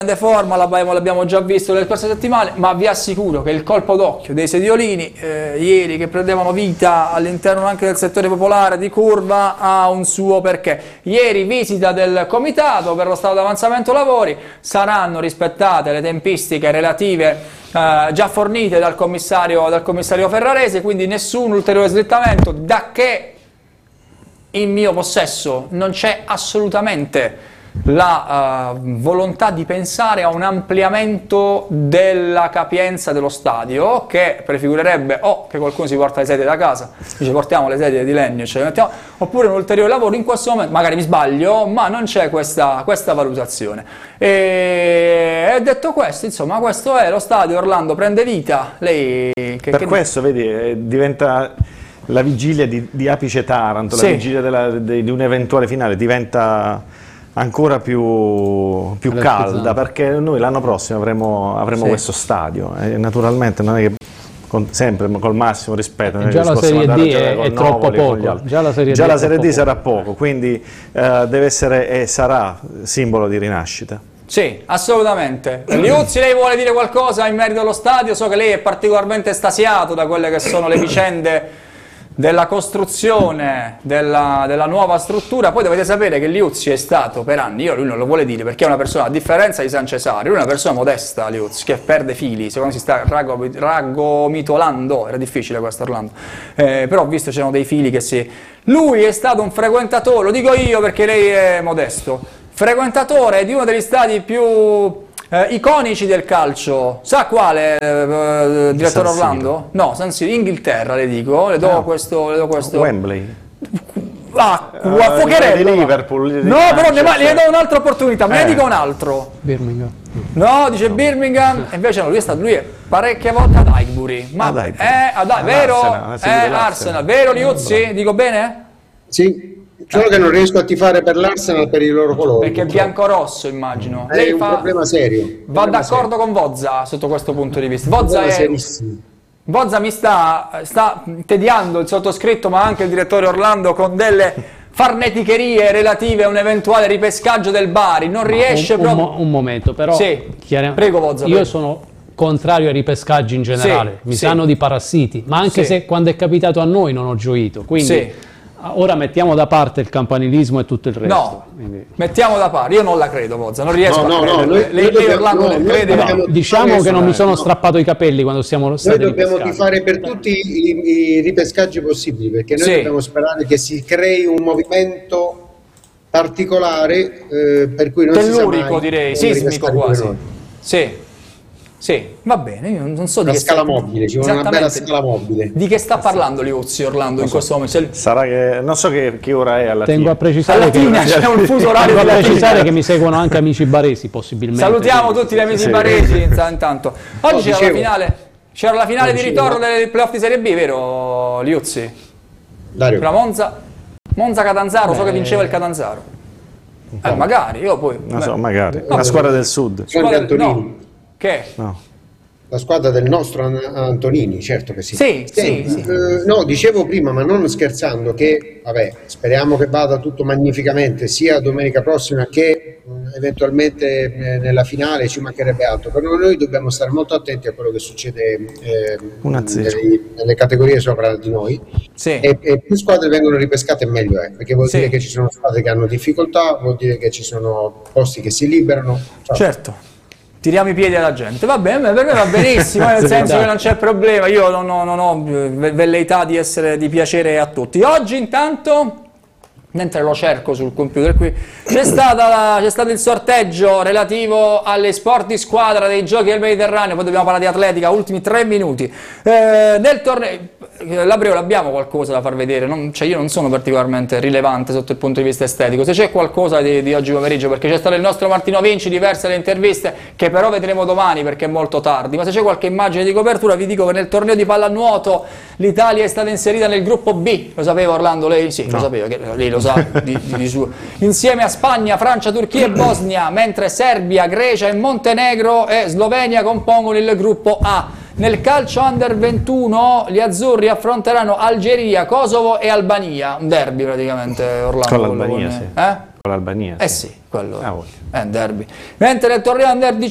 forma, l'abbiamo già visto le scorse settimane, ma vi assicuro che il colpo d'occhio dei sediolini ieri, che prendevano vita all'interno anche del settore popolare di Curva, ha un suo perché. Ieri visita del comitato per lo stato di avanzamento lavori, saranno rispettate le tempistiche relative già fornite dal commissario Ferrarese, quindi nessun ulteriore slittamento, da che in mio possesso non c'è assolutamente la volontà di pensare a un ampliamento della capienza dello stadio, che prefigurerebbe o che qualcuno si porta le sedie da casa, dice portiamo le sedie di legno, ce le mettiamo, oppure un ulteriore lavoro. In questo momento, magari mi sbaglio, ma non c'è questa valutazione. E detto questo, insomma, questo è lo stadio. Orlando prende vita. Lei per questo, vedi, diventa la vigilia di Apice Taranto, sì. La vigilia di un'eventuale finale diventa ancora più calda, perché noi l'anno prossimo avremo sì. Questo stadio e naturalmente non è che sempre col massimo rispetto, già la Serie D è troppo poco, già la Serie D sarà poco, quindi deve essere e sarà simbolo di rinascita. Sì, assolutamente. Liuzzi, lei vuole dire qualcosa in merito allo stadio? So che lei è particolarmente estasiato da quelle che sono le vicende della costruzione della nuova struttura. Poi dovete sapere che Liuzzi è stato per anni, lui non lo vuole dire perché è una persona, a differenza di San Cesario, lui è una persona modesta, Liuzzi, che perde fili, secondo me si sta ragomitolando, era difficile questo Orlando, però ho visto c'erano dei fili che si... Lui è stato un frequentatore, lo dico io perché lei è modesto, frequentatore di uno degli stadi più iconici del calcio. Sa quale, direttore Orlando? No, San Siro, Inghilterra, le dico, le do questo. Wembley. Fuocherello. Liverpool. No, però gli do un'altra opportunità, me ne dico un altro. Birmingham. No, dice Birmingham, e invece no, lui è parecchie volte ad Highbury. Ma vero? Arsenal, vero Liuzzi? Dico bene? Sì. Solo che non riesco a tifare per l'Arsenal per i loro colori. Perché è bianco-rosso, immagino. È un problema serio. Va d'accordo con Vozza sotto questo punto di vista. Vozza mi sta tediando il sottoscritto, ma anche il direttore Orlando, con delle farneticherie relative a un eventuale ripescaggio del Bari. Non riesce proprio... Un momento, però... Sì, prego Vozza. Io sono contrario ai ripescaggi in generale. Mi sanno di parassiti, ma anche se quando è capitato a noi non ho gioito. Quindi... Ora mettiamo da parte il campanilismo e tutto il resto. No, mettiamo da parte. Io non la credo, Vozza, non riesco a credere. Lei Orlando non crede. Diciamo che non mi sono strappato i capelli quando siamo stati ripescati. Noi dobbiamo tifare per tutti i ripescaggi possibili, perché noi dobbiamo sperare che si crei un movimento particolare per cui non tellurico, direi, sismico quasi. Sì, va bene, io non so di che scala mobile, ci vuole una bella scala mobile. Di che sta parlando Liuzzi Orlando in questo momento? Sarà che non so che ora è alla fine. Tengo a precisare c'è un fuso orario. Tengo a precisare che mi seguono anche amici baresi, possibilmente. Salutiamo tutti gli amici baresi intanto. Oggi c'era la finale di ritorno dei playoff di Serie B, vero Liuzzi? Dario. La Monza Catanzaro, so che vinceva il Catanzaro. Magari, io poi... Non so, magari. La squadra del sud. No. Che? No. La squadra del nostro Antonini, certo che sì. Sì. No, dicevo prima, ma non scherzando, che speriamo che vada tutto magnificamente sia domenica prossima che eventualmente nella finale, ci mancherebbe altro, però noi dobbiamo stare molto attenti a quello che succede nelle categorie sopra di noi, e più squadre vengono ripescate meglio è, perché vuol dire che ci sono squadre che hanno difficoltà, vuol dire che ci sono posti che si liberano. Certo. Tiriamo i piedi alla gente, va bene, per me va benissimo, nel senso che non c'è problema, io non ho velleità di piacere a tutti. Oggi intanto, mentre lo cerco sul computer qui, c'è stato il sorteggio relativo alle sport di squadra dei Giochi del Mediterraneo, poi dobbiamo parlare di atletica, ultimi 3 minuti. Nel torneo, Labriola, abbiamo qualcosa da far vedere? Io non sono particolarmente rilevante sotto il punto di vista estetico, se c'è qualcosa di oggi pomeriggio, perché c'è stato il nostro Martino Vinci, diverse le interviste, che però vedremo domani perché è molto tardi, ma se c'è qualche immagine di copertura vi dico che nel torneo di pallanuoto l'Italia è stata inserita nel gruppo B, lo sapeva Orlando lei? Sì, no. Lo sapeva, che lei lo sa di suo. Insieme a Spagna, Francia, Turchia e Bosnia, mentre Serbia, Grecia e Montenegro e Slovenia compongono il gruppo A. Nel calcio under 21 gli azzurri affronteranno Algeria, Kosovo e Albania, un derby praticamente Orlando. Con l'Albania, sì. Con l'Albania. Sì. quello è un derby. Mentre torniamo a derby